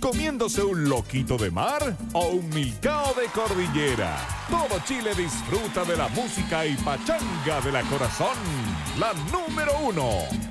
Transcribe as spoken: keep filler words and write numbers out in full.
comiéndose un loquito de mar o un milcao de cordillera. Todo Chile disfruta de la música y pachanga de la Corazón, la número uno.